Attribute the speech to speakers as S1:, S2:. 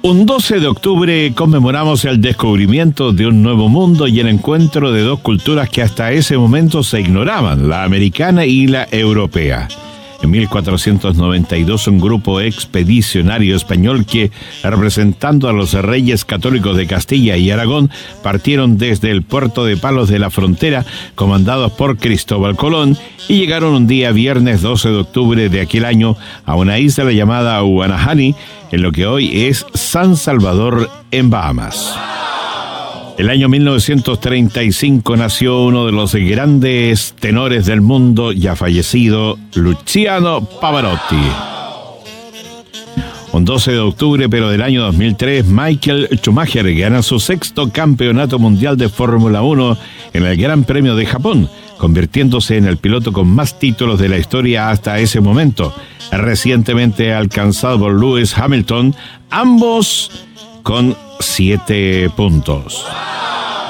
S1: Un 12 de octubre conmemoramos el descubrimiento de un nuevo mundo y el encuentro de dos culturas que hasta ese momento se ignoraban, la americana y la europea. En 1492, un grupo expedicionario español que, representando a los reyes católicos de Castilla y Aragón, partieron desde el puerto de Palos de la Frontera, comandados por Cristóbal Colón, y llegaron un día viernes 12 de octubre de aquel año a una isla llamada Huanahani, en lo que hoy es San Salvador, en Bahamas. El año 1935 nació uno de los grandes tenores del mundo, ya fallecido, Luciano Pavarotti. Un 12 de octubre, pero del año 2003, Michael Schumacher gana su sexto campeonato mundial de Fórmula 1 en el Gran Premio de Japón, convirtiéndose en el piloto con más títulos de la historia hasta ese momento, recientemente alcanzado por Lewis Hamilton, ambos con 7 puntos.